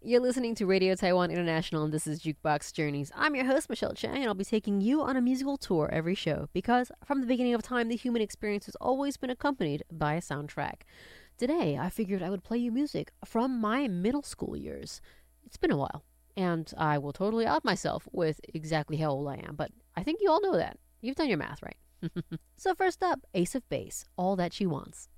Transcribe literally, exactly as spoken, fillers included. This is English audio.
You're listening to Radio Taiwan International, and this is Jukebox Journeys. I'm your host, Michelle Chang, and I'll be taking you on a musical tour every show because from the beginning of time, the human experience has always been accompanied by a soundtrack. Today, I figured I would play you music from my middle school years. It's been a while, and I will totally out myself with exactly how old I am, but I think you all know that. You've done your math, right? So first up, Ace of Base, All That She Wants.